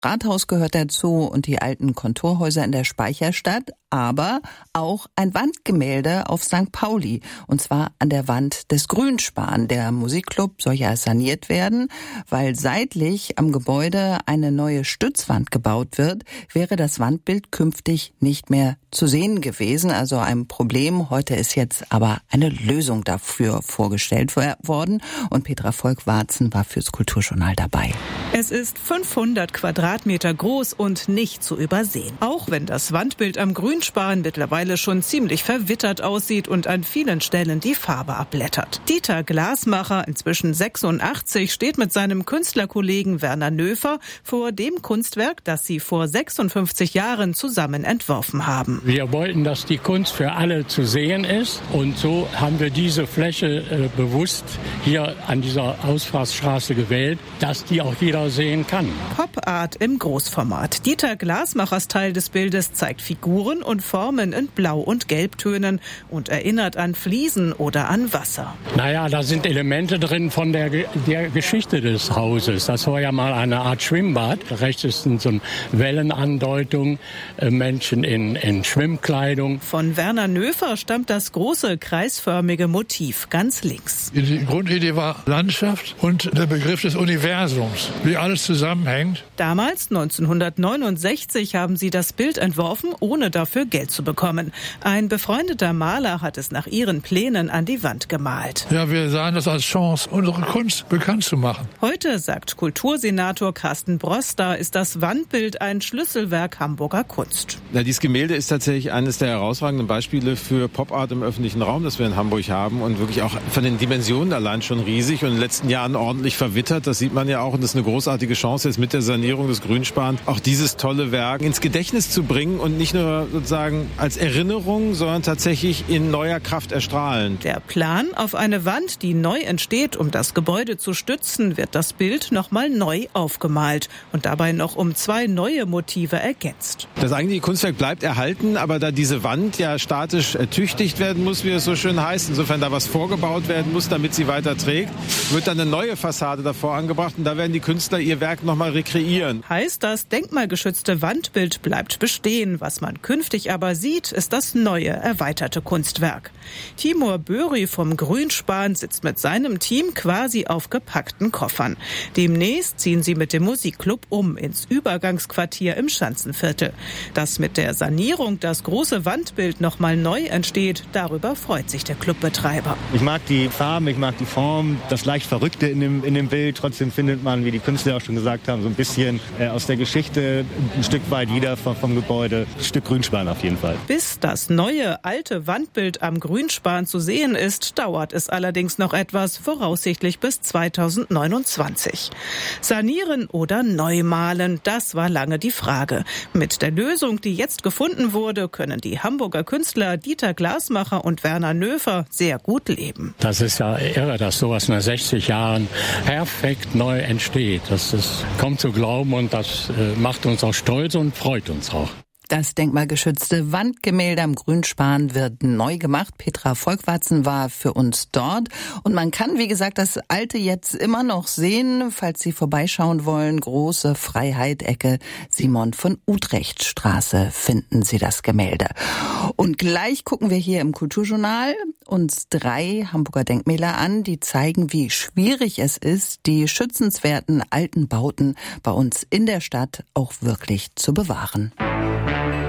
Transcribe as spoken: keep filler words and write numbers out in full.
Rathaus gehört dazu und die alten Kontorhäuser in der Speicherstadt, aber auch ein Wandgemälde auf Sankt Pauli, und zwar an der Wand des Grünspan. Der Musikclub soll ja saniert werden, weil seitlich am Gebäude eine neue Stützwand gebaut wird, wäre das Wandbild künftig nicht mehr zu sehen gewesen, also ein Problem. Heute ist jetzt aber eine Lösung dafür vorgestellt worden und Petra Volk-Warzen war fürs Kulturjournal dabei. Es ist fünfhundert Quadratmeter groß und nicht zu übersehen. Auch wenn das Wandbild am Grünspan mittlerweile schon ziemlich verwittert aussieht und an vielen Stellen die Farbe abblättert. Dieter Glasmacher, inzwischen sechsundachtzig, steht mit seinem Künstlerkollegen Werner Nöfer vor dem Kunstwerk, das sie vor sechsundfünfzig Jahren zusammen entworfen haben. Wir wollten, dass die Kunst für alle zu sehen ist und so haben wir diese Fläche äh, bewusst hier an dieser Ausfahrsstraße gewählt, dass die auch jeder sehen kann. Pop Art im Großformat. Dieter Glasmachers Teil des Bildes zeigt Figuren und Formen in Blau- und Gelbtönen und erinnert an Fliesen oder an Wasser. Naja, da sind Elemente drin von der, der Geschichte des Hauses. Das war ja mal eine Art Schwimmbad. Rechts ist so eine Wellenandeutung, äh, Menschen in, in Schwimmkleidung. Von Werner Nöfer stammt das große kreisförmige Motiv ganz links. Die Grundidee war Landschaft und der Begriff des Universums, wie alles zusammenhängt. Damals, neunzehnhundertneunundsechzig, haben sie das Bild entworfen, ohne dafür Geld zu bekommen. Ein befreundeter Maler hat es nach ihren Plänen an die Wand gemalt. Ja, wir sahen das als Chance, unsere Kunst bekannt zu machen. Heute, sagt Kultursenator Carsten Broster, ist das Wandbild ein Schlüsselwerk Hamburger Kunst. Na, dieses Gemälde ist tatsächlich eines der herausragenden Beispiele für Pop-Art im öffentlichen Raum, das wir in Hamburg haben und wirklich auch von den Dimensionen allein schon riesig und in den letzten Jahren ordentlich verwittert. Das sieht man ja auch und das ist eine großartige Chance jetzt mit der Sanierung des Grünspan, auch dieses tolle Werk ins Gedächtnis zu bringen und nicht nur sozusagen als Erinnerung, sondern tatsächlich in neuer Kraft erstrahlen. Der Plan, auf eine Wand, die neu entsteht, um das Gebäude zu stützen, wird das Bild nochmal neu aufgemalt und dabei noch um zwei neue Motive ergänzt. Das eigentliche Kunstwerk bleibt erhalten, aber da diese Wand ja statisch ertüchtigt werden muss, wie es so schön heißt, insofern da was vorgebaut werden muss, damit sie weiter trägt, wird dann eine neue Fassade davor angebracht und da werden die Künstler ihr Werk nochmal rekreieren. Heißt, das denkmalgeschützte Wandbild bleibt bestehen. Was man künftig aber sieht, ist das neue, erweiterte Kunstwerk. Timur Böri vom Grünspan sitzt mit seinem Team quasi auf gepackten Koffern. Demnächst ziehen sie mit dem Musikclub um ins Übergangsquartier im Schanzenviertel. Dass mit der Sanierung das große Wandbild nochmal neu entsteht, darüber freut sich der Clubbetreiber. Ich mag die Farben, ich mag die Form, das leicht Verrückte in dem, in dem Bild. Trotzdem findet man, wie die Künstler auch schon gesagt haben, so ein bisschen äh, aus der Geschichte ein Stück weit wieder vom, vom Gebäude. Ein Stück Grünspan auf jeden Fall. Bis das neue, alte Wandbild am Grünspan zu sehen ist, dauert es allerdings noch etwas, voraussichtlich bis zweitausendneunundzwanzig. Sanieren oder neu malen, das war lange die Frage. Mit der Lösung, die jetzt gefunden wurde, können die Hamburger Künstler Dieter Glasmacher und Werner Nöfer sehr gut leben. Das ist ja irre, dass sowas nach sechzig Jahren perfekt neu entsteht. Das ist kaum zu glauben und das äh, macht uns auch stolz und freut uns auch. Das denkmalgeschützte Wandgemälde am Grünspan wird neu gemacht. Petra Volk-Warzen war für uns dort. Und man kann, wie gesagt, das Alte jetzt immer noch sehen, falls Sie vorbeischauen wollen. Große Freiheit-Ecke Simon von Utrecht Straße finden Sie das Gemälde. Und gleich gucken wir hier im Kulturjournal uns drei Hamburger Denkmäler an, die zeigen, wie schwierig es ist, die schützenswerten alten Bauten bei uns in der Stadt auch wirklich zu bewahren.